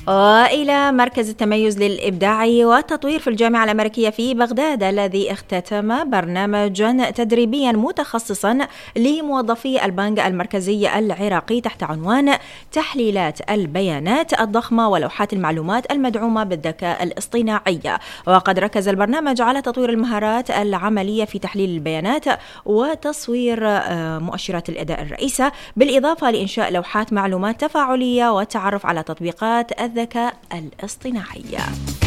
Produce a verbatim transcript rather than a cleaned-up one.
وإلى مركز التميز للإبداع والتطوير في الجامعة الأمريكية في بغداد، الذي اختتم برنامجا تدريبيا متخصصا لموظفي البنك المركزي العراقي تحت عنوان تحليلات البيانات الضخمة ولوحات المعلومات المدعومة بالذكاء الاصطناعي. وقد ركز البرنامج على تطوير المهارات العملية في تحليل البيانات وتصوير مؤشرات الأداء الرئيسة، بالإضافة لإنشاء لوحات معلومات تفاعلية والتعرف على تطبيقات الذكاء الاصطناعي.